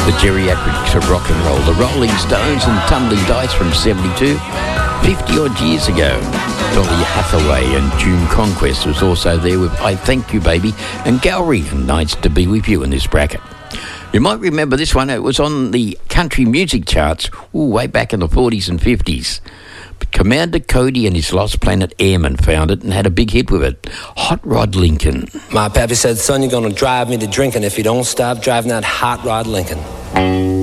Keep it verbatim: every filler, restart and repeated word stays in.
The Geriatrics of Rock and Roll, the Rolling Stones and Tumbling Dice from seventy-two, fifty-odd years ago. Dolly Hathaway and June Conquest was also there with I Thank You Baby, and Gallery and Nice to Be With You in this bracket. You might remember this one, it was on the country music charts ooh, way back in the forties and fifties. But Commander Cody and his Lost Planet Airmen found it and had a big hit with it. Hot Rod Lincoln. My pappy said, son, you're gonna drive me to drinking if you don't stop driving that Hot Rod Lincoln.